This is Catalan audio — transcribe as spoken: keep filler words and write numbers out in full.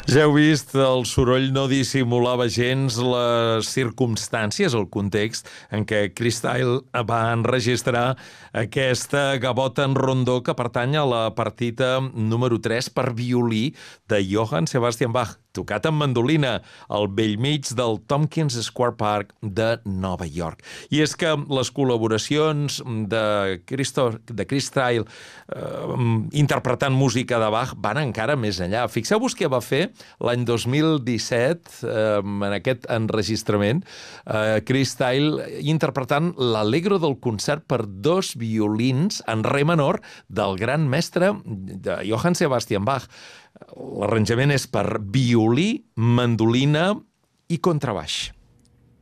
Ja heu vist, el soroll no dissimulava gens les circumstàncies, el context en què Cristile va enregistrar aquesta gavota en rondó que pertany a la partita número tres per violí de Johann Sebastian Bach, tocat amb mandolina al bell mig del Tompkins Square Park de Nova York. I és que les col·laboracions de, Christo, de Cristile eh, interpretant música de Bach van encara més enllà. Fixeu-vos què va fer l'any dos mil disset, eh, en aquest enregistrament, eh, Cristile interpretant l'Allegro del concert per dos violins en re menor del gran mestre de Johann Sebastian Bach. L'arranjament és per violí, mandolina i contrabaix.